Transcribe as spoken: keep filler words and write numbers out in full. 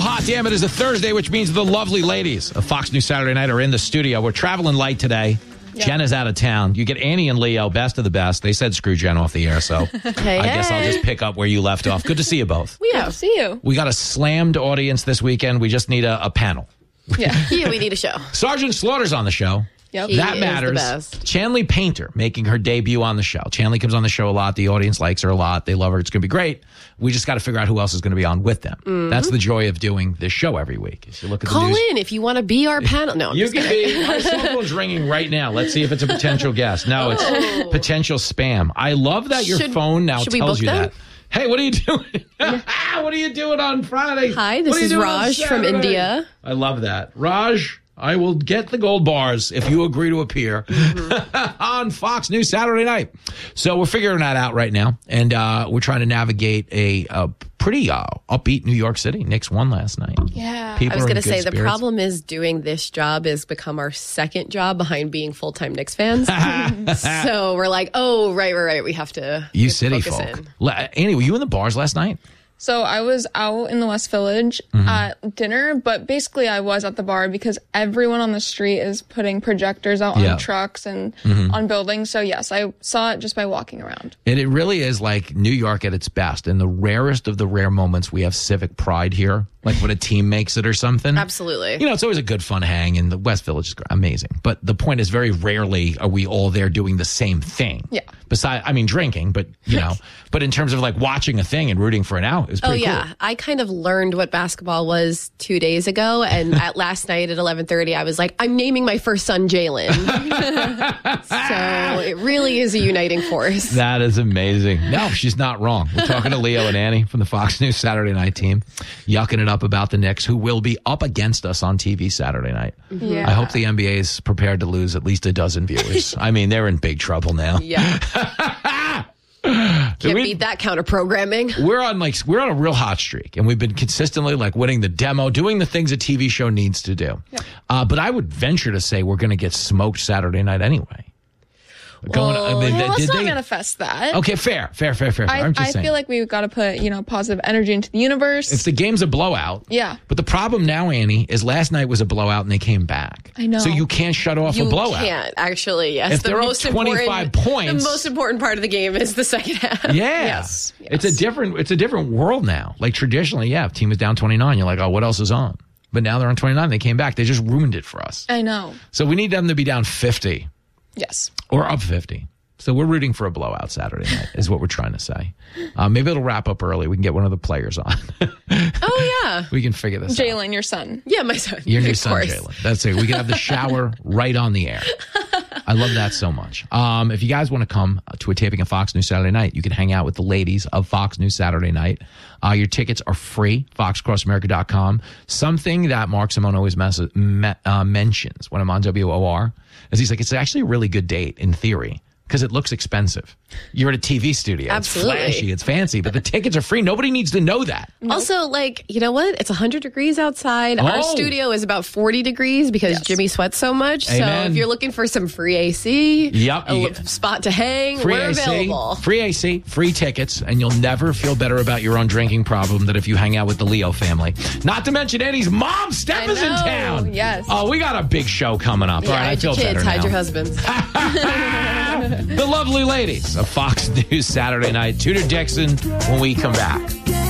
hot damn it is a Thursday, which means the lovely ladies of Fox News Saturday Night are in the studio. We're traveling light today. Yep. Jen is out of town. You get Annie and Leo, best of the best. They said screw Jen off the air, so hey, I hey. guess I'll just pick up where you left off. Good to see you both. We have to see you. We got a slammed audience this weekend. We just need a, a panel. Yeah. yeah, we need a show. Sergeant Slaughter's on the show. Yep. That He matters. is the best. Chanley Painter making her debut on the show. Chanley comes on the show a lot. The audience likes her a lot. They love her. It's going to be great. We just got to figure out who else is going to be on with them. Mm-hmm. That's the joy of doing this show every week. If you look at Call the news, in if you want to be our panel. No, I'm you just can kidding. be. My cell phone's ringing right now. Let's see if it's a potential guest. No, it's Oh. potential spam. I love that your Should- phone now should we tells book you them? that. Hey, what are you doing? What are you doing on Friday? Hi, this What are you is doing on Raj from Saturday? India. I love that. Raj, I will get the gold bars if you agree to appear mm-hmm. on Fox News Saturday night. So we're figuring that out right now, and uh, we're trying to navigate a, a pretty uh, upbeat New York City. Knicks won last night. Yeah. People I was are in going to good say, the spirits. problem is doing this job has become our second job behind being full-time Knicks fans. So we're like, oh, right, right, right. We have to You we have to city focus folk. in. La- Annie, were you in the bars last night? So I was out in the West Village Mm-hmm. at dinner, but basically I was at the bar because everyone on the street is putting projectors out Yeah. on trucks and Mm-hmm. on buildings. So yes, I saw it just by walking around. And it really is like New York at its best. In the rarest of the rare moments, we have civic pride here, like when a team makes it or something. Absolutely. You know, it's always a good fun hang, and the West Village is amazing. But the point is, very rarely are we all there doing the same thing. Yeah. Besides, I mean, drinking, but, you know, but in terms of like watching a thing and rooting for an out, it was Oh, pretty yeah. cool. I kind of learned what basketball was two days ago. And at last night at eleven thirty, I was like, I'm naming my first son Jalen. So it really is a uniting force. That is amazing. No, she's not wrong. We're talking to Leo and Annie from the Fox News Saturday Night team, yucking it up about the Knicks, who will be up against us on T V Saturday night. Yeah. I hope the N B A is prepared to lose at least a dozen viewers. I mean, they're in big trouble now. Yeah. Can't We- beat that counter programming. We're on like we're on a real hot streak, and we've been consistently like winning the demo, doing the things a T V show needs to do. Yeah. Uh, but I would venture to say we're going to get smoked Saturday night anyway. Going, I mean, Well, let's did not they- manifest that. Okay, fair, fair, fair, fair. fair. I, I'm just I saying. feel like we've got to put, you know, positive energy into the universe. If the game's a blowout. Yeah. But the problem now, Annie, is last night was a blowout and they came back. I know. So you can't shut off You a blowout. can't, actually. Yes. If the they're up most twenty-five important, points- The most important part of the game is the second half. Yeah. Yes, It's a yes. different it's a different world now. Like traditionally, yeah, if team is down twenty-nine, you're like, oh, what else is on? But now they're on twenty-nine. They came back. They just ruined it for us. I know. So we need them to be down fifty Yes. or up fifty. So we're rooting for a blowout Saturday night is what we're trying to say. Uh, maybe it'll wrap up early. We can get one of the players on. Oh, yeah. We can figure this out. Jalen, your son. Yeah, my son. Your new of son, course. Jalen. That's it. We can have the shower right on the air. I love that so much. Um, if you guys want to come to a taping of Fox News Saturday Night, you can hang out with the ladies of Fox News Saturday Night. Uh, your tickets are free, fox cross america dot com. Something that Mark Simone always messes, me, uh, mentions when I'm on W O R is he's like, it's actually a really good date in theory. Because it looks expensive. You're at a T V studio. Absolutely. It's flashy. It's fancy. But the tickets are free. Nobody needs to know that. Also, like, you know what? It's one hundred degrees outside. Our Oh. studio is about forty degrees because Yes. Jimmy sweats so much. Amen. So if you're looking for some free A C, Yep, a you li- get- spot to hang, Free we're A C, available. free A C, free tickets, and you'll never feel better about your own drinking problem than if you hang out with the Leo family. Not to mention Eddie's mom, Steph, I is in know, town. yes. Oh, we got a big show coming up. Yeah, All right, I hide feel your kids, better hide now. your husbands. The lovely ladies of Fox News Saturday Night. Tudor Dixon when we come back.